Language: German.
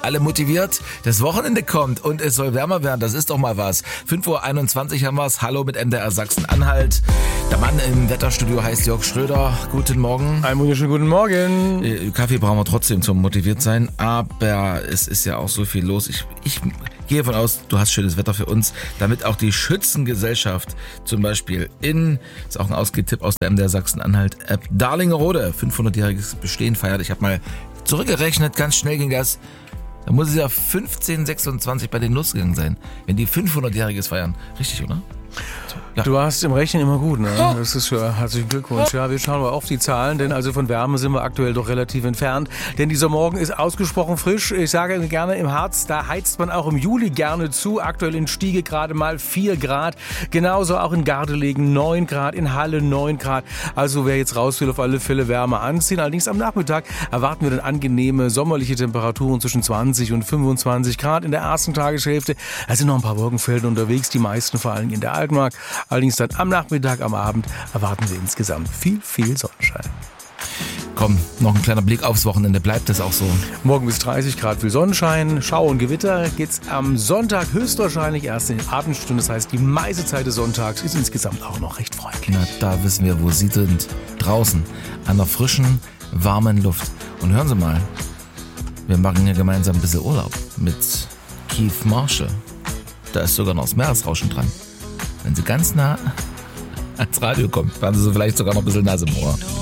alle motiviert. Das Wochenende kommt und es soll wärmer werden. Das ist doch mal was. 5:21 Uhr haben wir es. Hallo mit MDR Sachsen-Anhalt. Der Mann im Wetterstudio heißt Jörg Schröder. Guten Morgen. Einen wunderschönen guten Morgen. Kaffee brauchen wir trotzdem zum motiviert sein. Aber es ist ja auch so viel los. Ich gehe davon aus, du hast schönes Wetter für uns, damit auch die Schützengesellschaft zum Beispiel ist auch ein Ausgehtipp aus der MDR Sachsen-Anhalt-App, Darlingerode 500-jähriges Bestehen feiert. Ich habe mal zurückgerechnet, ganz schnell ging das. Da muss es ja 1526 bei denen losgegangen sein, wenn die 500-jähriges feiern. Richtig, oder? Ja. Du warst im Rechnen immer gut, ne? Das ist schon herzlichen Glückwunsch. Ja, wir schauen mal auf die Zahlen, denn also von Wärme sind wir aktuell doch relativ entfernt. Denn dieser Morgen ist ausgesprochen frisch. Ich sage gerne im Harz, da heizt man auch im Juli gerne zu. Aktuell in Stiege gerade mal 4 Grad. Genauso auch in Gardelegen 9 Grad, in Halle 9 Grad. Also wer jetzt raus will, auf alle Fälle Wärme anziehen. Allerdings am Nachmittag erwarten wir dann angenehme sommerliche Temperaturen zwischen 20 und 25 Grad in der ersten Tageshälfte. Da sind noch ein paar Wolkenfelder unterwegs, die meisten vor allem in der Altmark. Allerdings dann am Nachmittag, am Abend erwarten wir insgesamt viel Sonnenschein. Komm, noch ein kleiner Blick aufs Wochenende. Bleibt es auch so? Morgen bis 30 Grad viel Sonnenschein, Schauer und Gewitter geht's am Sonntag höchstwahrscheinlich erst in den Abendstunden. Das heißt, die meiste Zeit des Sonntags ist insgesamt auch noch recht freundlich. Na, da wissen wir, wo Sie sind. Draußen, an der frischen, warmen Luft. Und hören Sie mal, wir machen hier gemeinsam ein bisschen Urlaub mit Keith Marshall. Da ist sogar noch das Meeresrauschen dran. Wenn Sie ganz nah ans Radio kommen, haben Sie vielleicht sogar noch ein bisschen Nase im Ohr.